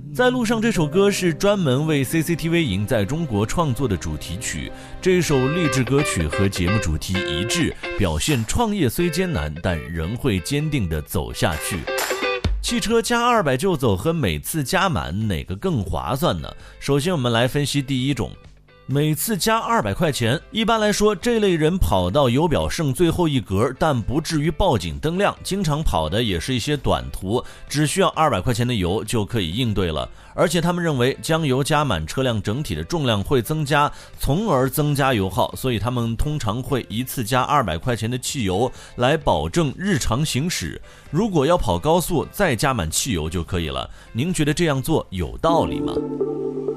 在路上这首歌是专门为 CCTV 赢在中国创作的主题曲，这首励志歌曲和节目主题一致，表现创业虽艰难，但仍会坚定地走下去。汽车加200就走和每次加满哪个更划算呢？首先我们来分析第一种，每次加200块钱，一般来说这类人跑到油表剩最后一格，但不至于报警灯亮，经常跑的也是一些短途，只需要200块钱的油就可以应对了。而且他们认为将油加满，车辆整体的重量会增加，从而增加油耗，所以他们通常会一次加200块钱的汽油来保证日常行驶。如果要跑高速，再加满汽油就可以了。您觉得这样做有道理吗？